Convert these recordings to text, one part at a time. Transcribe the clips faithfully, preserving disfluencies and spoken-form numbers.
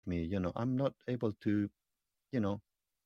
me. You know, I'm not able to, you know,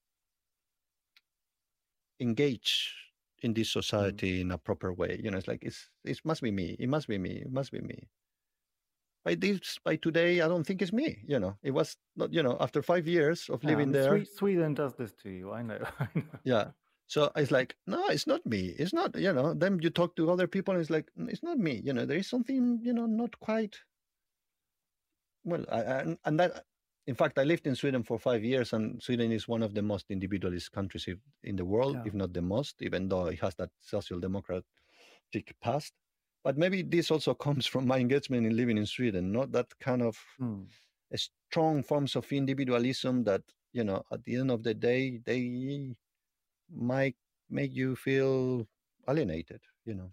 engage in this Mm. society in a proper way. You know, it's like it's it must be me. It must be me. It must be me. By this by today, I don't think it's me. You know, it was not. You know, after five years of Yeah, I living mean, there, Swe- Sweden does this to you. I know. I know. yeah. So it's like, no, it's not me. It's not. You know. Then you talk to other people, and it's like, "Mm, it's not me. You know, there is something. You know, not quite well. I, I, and and that. In fact, I lived in Sweden for five years, and Sweden is one of the most individualist countries if, in the world, Yeah. if not the most, even though it has that social democratic past. But maybe this also comes from my engagement in living in Sweden, not that kind of Mm. a strong forms of individualism that, you know, at the end of the day, they might make you feel alienated, you know.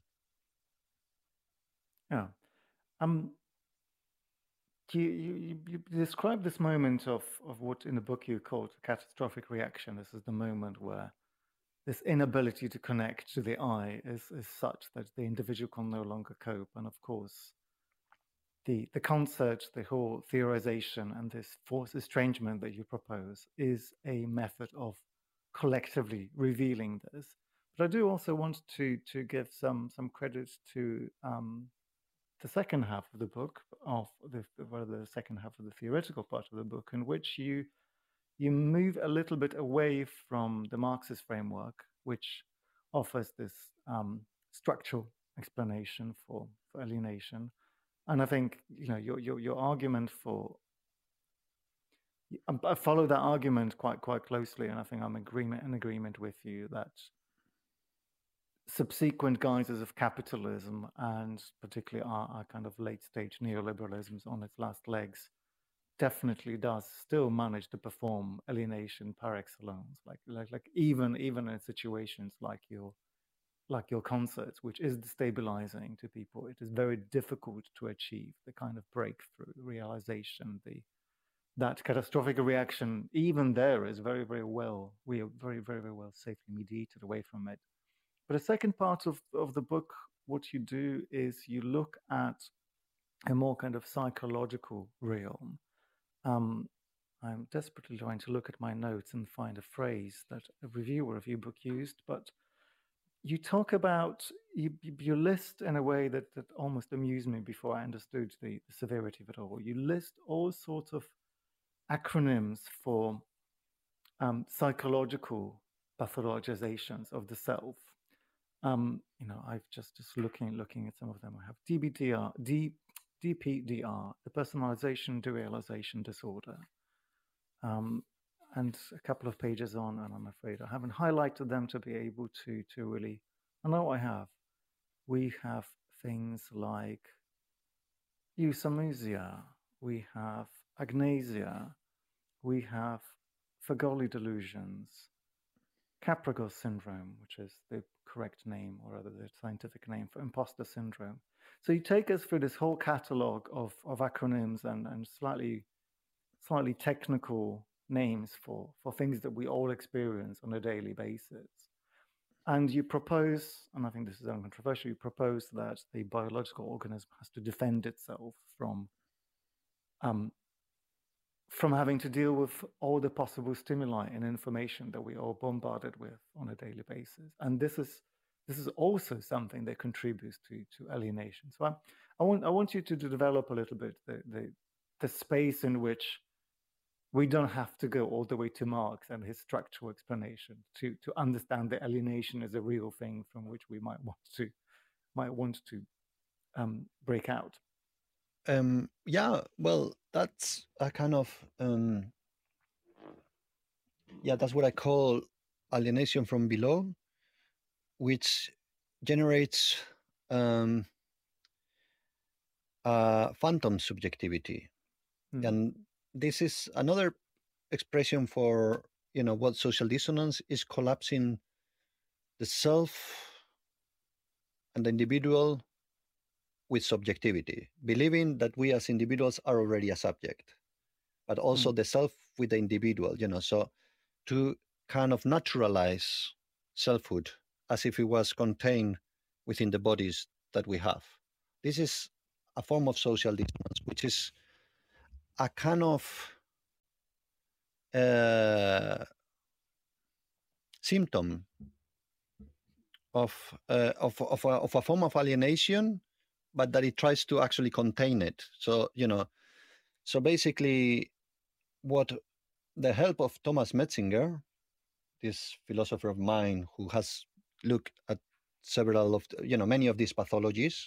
Yeah. Um, you, you, you you describe this moment of, of what in the book you called catastrophic reaction. This is the moment where this inability to connect to the I is, is such that the individual can no longer cope. And of course, the, the concept, the whole theorization, and this forced estrangement that you propose is a method of collectively revealing this. But I do also want to, to give some, some credit to um, the second half of the book, of the well, the second half of the theoretical part of the book, in which you you move a little bit away from the Marxist framework, which offers this um, structural explanation for, for alienation. And I think you know your your, your argument for I follow that argument quite quite closely, and I think I'm agreement in agreement with you that subsequent guises of capitalism and particularly our, our kind of late stage neoliberalisms on its last legs definitely does still manage to perform alienation par excellence, like like like even even in situations like your like your concerts, which is destabilizing to people. It is very difficult to achieve the kind of breakthrough realization, the that catastrophic reaction. Even there is very very well we are very very very well safely mediated away from it. But the second part of, of the book, what you do is you look at a more kind of psychological realm. Um, I'm desperately trying to look at my notes and find a phrase that a reviewer of your book used, but you talk about, you, you list in a way that, that almost amused me before I understood the, the severity of it all. You list all sorts of acronyms for um, psychological pathologizations of the self. Um, you know, I've just just looking looking at some of them. I have D B T R, D, D P D R, the personalization derealization disorder, um, and a couple of pages on, and I'm afraid I haven't highlighted them to be able to to really. I know I have. We have things like euthanasia, we have agnasia, we have Fagoli delusions, Capgras syndrome, which is the correct name, or rather the scientific name for imposter syndrome. So you take us through this whole catalog of, of acronyms and, and slightly slightly technical names for, for things that we all experience on a daily basis. And you propose, and I think this is uncontroversial, you propose that the biological organism has to defend itself from um, from having to deal with all the possible stimuli and information that we are bombarded with on a daily basis. And this is this is also something that contributes to to alienation. So I, I want I want you to, to develop a little bit the, the the space in which we don't have to go all the way to Marx and his structural explanation to to understand that alienation is a real thing from which we might want to might want to um, break out. Um, yeah, well, that's a kind of, um, yeah, that's what I call alienation from below, which generates um, uh, phantom subjectivity. Mm. And this is another expression for, you know, what social dissonance is: collapsing the self and the individual with subjectivity, believing that we as individuals are already a subject, but also Mm. the self with the individual, you know, so to kind of naturalize selfhood as if it was contained within the bodies that we have. This is a form of social dissonance, which is a kind of uh, symptom of uh, of of a, of a form of alienation, but that it tries to actually contain it. So you know, so basically, what the help of Thomas Metzinger, this philosopher of mind who has looked at several of the, you know many of these pathologies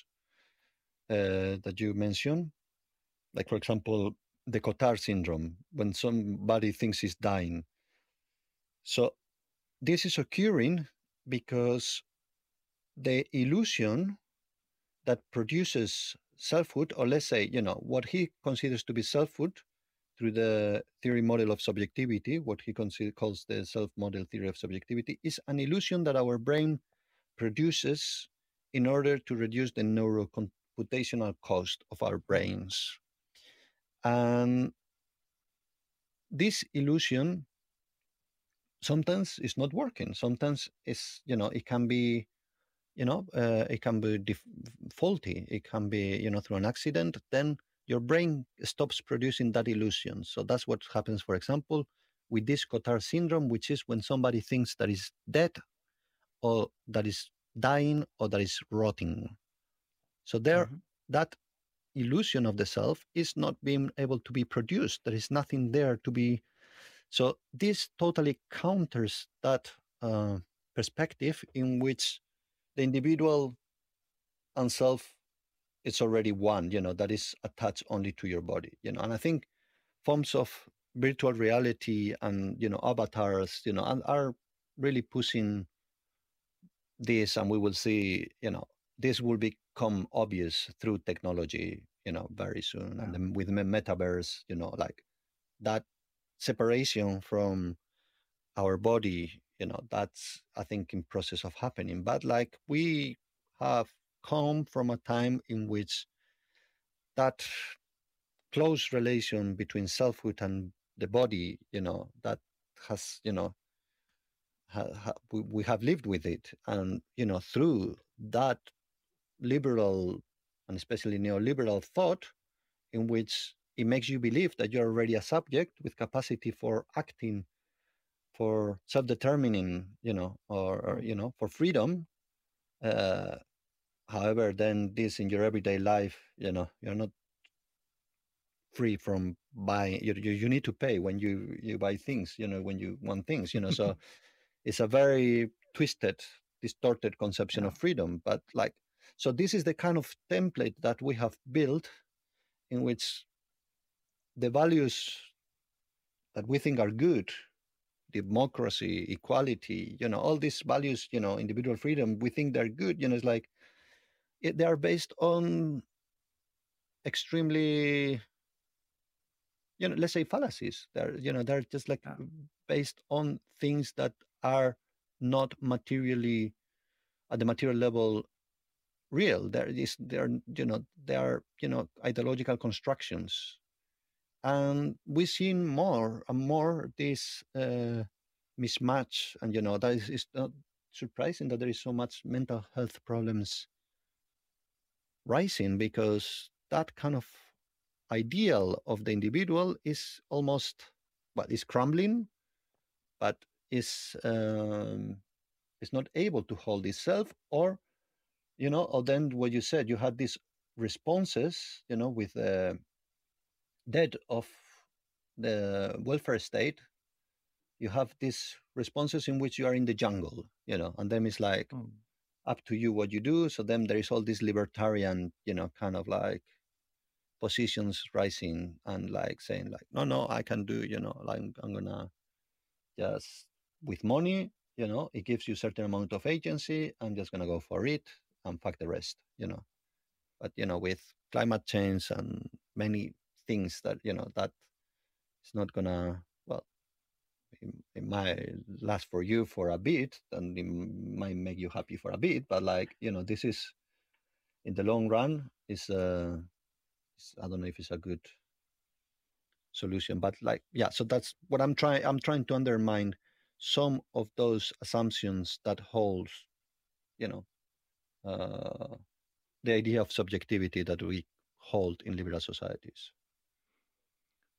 uh, that you mentioned, like for example the Cotard syndrome, when somebody thinks he's dying. So this is occurring because the illusion that produces selfhood, or let's say, you know, what he considers to be selfhood through the theory model of subjectivity, what he consider, calls the self model theory of subjectivity, is an illusion that our brain produces in order to reduce the neurocomputational cost of our brains. And this illusion sometimes is not working. Sometimes it's, you know, it can be, you know, uh, it can be def- faulty. It can be, you know, through an accident. Then your brain stops producing that illusion. So that's what happens, for example, with this Cotard syndrome, which is when somebody thinks that is dead or that is dying or that is rotting. So there, Mhm. that illusion of the self is not being able to be produced. There is nothing there to be. So this totally counters that uh, perspective in which the individual and self is already one, you know, that is attached only to your body, you know. And I think forms of virtual reality and, you know, avatars, you know, and are really pushing this, and we will see, you know, this will become obvious through technology, you know, very soon. And Yeah. then with the metaverse, you know, like that separation from our body, you know, that's, I think, in process of happening. But like we have come from a time in which that close relation between selfhood and the body, you know, that has, you know, ha, ha, we, we have lived with it. And, you know, through that liberal and especially neoliberal thought, in which it makes you believe that you're already a subject with capacity for acting, for self-determining, you know, or, or Mm. you know, for freedom. Uh, however, then this in your everyday life, you know, you're not free from buying. You, you you need to pay when you you buy things. You know, when you want things. You know, so it's a very twisted, distorted conception Yeah. of freedom. But like, so this is the kind of template that we have built, in which the values that we think are good, democracy, equality, you know, all these values, you know, individual freedom, we think they're good. You know, it's like it, they are based on extremely, you know, let's say fallacies. They're, you know, they're just like Yeah. based on things that are not materially at the material level real. There is, they're, you know, they are, you know, ideological constructions. And we've seen more and more this uh, mismatch. And, you know, that is, it's not surprising that there is so much mental health problems rising, because that kind of ideal of the individual is almost, well, is crumbling, but is um, is not able to hold itself. Or, you know, or then what you said, you had these responses, you know, with the death of the welfare state. You have these responses in which you are in the jungle, you know, and then it's like Mm. up to you what you do. So then there is all this libertarian, you know, kind of like positions rising, and like saying like, no, no, I can do, you know, like I'm gonna just, with money, you know, it gives you a certain amount of agency. I'm just gonna go for it and fuck the rest, you know. But you know, with climate change and many things that, you know, that it's not gonna, well, it, it might last for you for a bit, and it might make you happy for a bit, but like, you know, this is in the long run is uh is, I don't know if it's a good solution. But like, yeah, so that's what i'm trying i'm trying to undermine some of those assumptions that holds, you know, uh, the idea of subjectivity that we hold in liberal societies.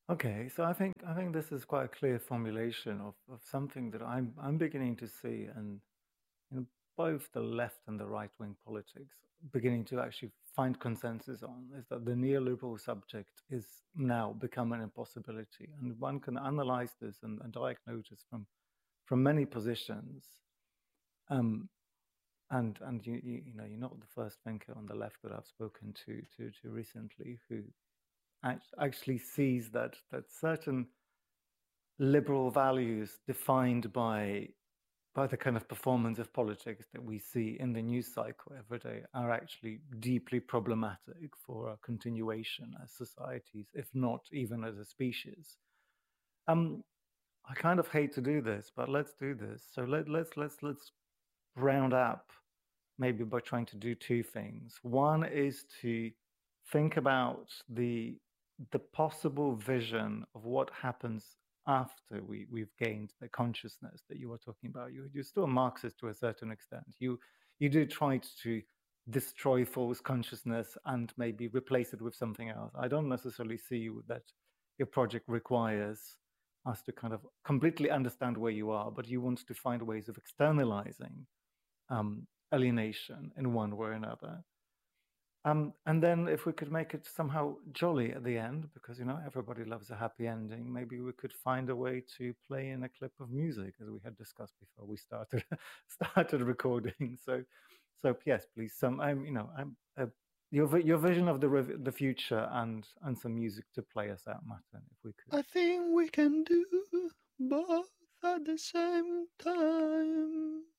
Okay, so I think I think this is quite a clear formulation of, of something that I'm I'm beginning to see, and in both the left and the right wing politics, beginning to actually find consensus on, is that the neoliberal subject is now becoming an impossibility, and one can analyze this and, and diagnose this from from many positions. Um, and and you, you you know you're not the first thinker on the left that I've spoken to to to recently who act- actually sees that that certain liberal values defined by by the kind of performance of politics that we see in the news cycle every day are actually deeply problematic for our continuation as societies, if not even as a species. Um, I kind of hate to do this, but let's do this. So let let's let's let's round up maybe by trying to do two things. One is to think about the the possible vision of what happens after we, we've gained the consciousness that you were talking about. You, you're still a Marxist to a certain extent. You you do try to destroy false consciousness and maybe replace it with something else. I don't necessarily see that your project requires us to kind of completely understand where you are, but you want to find ways of externalizing um, alienation in one way or another. Um, and then if we could make it somehow jolly at the end, because you know everybody loves a happy ending, maybe we could find a way to play in a clip of music, as we had discussed before we started started recording. So, so yes, please, some I'm you know I'm uh, your vi- your vision of the rev- the future and and some music to play us out, Martin, if we could. I think we can do both at the same time.